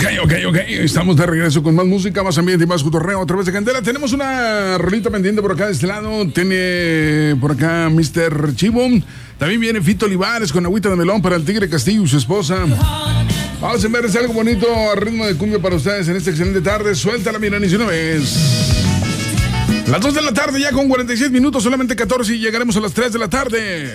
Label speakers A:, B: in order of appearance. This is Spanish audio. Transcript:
A: Ok. Estamos de regreso con más música, más ambiente y más cotorreo a través de Candela. Tenemos una rolita pendiente por acá de este lado. Tiene por acá Mr. Chivo. También viene Fito Olivares con agüita de melón para el Tigre Castillo y su esposa. Vamos a ver algo bonito a ritmo de cumbia para ustedes en esta excelente tarde. Suéltala, mira, ni si una vez. Las 2 de la tarde ya con 46 minutos, solamente 14 y llegaremos a las 3 de la tarde.